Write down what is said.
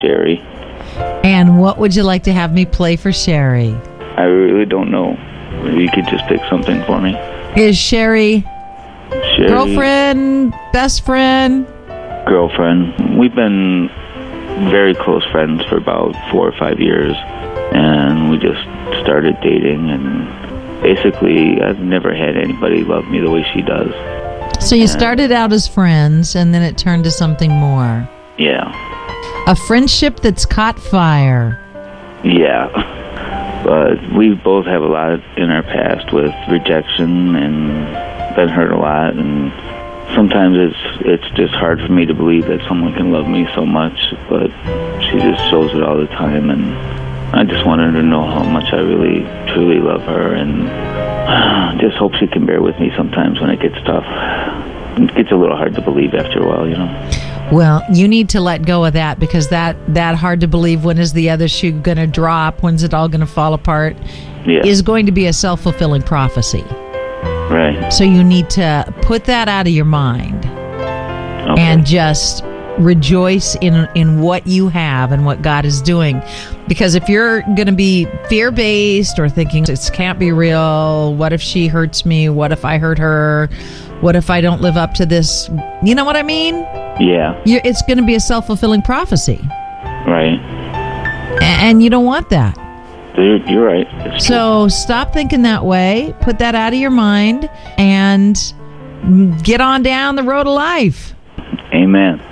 Sherry. And what would you like to have me play for Sherry? I really don't know. Maybe you could just pick something for me. Is Sherry girlfriend, best friend? Girlfriend. We've been very close friends for about 4 or 5 years, and we just started dating, and basically I've never had anybody love me the way she does. So you started out as friends, and then it turned to something more. Yeah. A friendship that's caught fire. Yeah. But we both have a lot in our past with rejection and been hurt a lot, and sometimes it's just hard for me to believe that someone can love me so much, but she just shows it all the time, and I just want her to know how much I really, truly love her, and just hope she can bear with me sometimes when it gets tough. It gets a little hard to believe after a while, you know. Well, you need to let go of that, because that hard to believe, when is the other shoe going to drop, when's it all going to fall apart, is going to be a self-fulfilling prophecy. Right. So you need to put that out of your mind and just rejoice in what you have and what God is doing. Because if you're going to be fear-based or thinking this can't be real, what if she hurts me? What if I hurt her? What if I don't live up to this? You know what I mean? Yeah. It's going to be a self-fulfilling prophecy. Right. And you don't want that. You're right. It's so stop thinking that way. Put that out of your mind and get on down the road of life. Amen.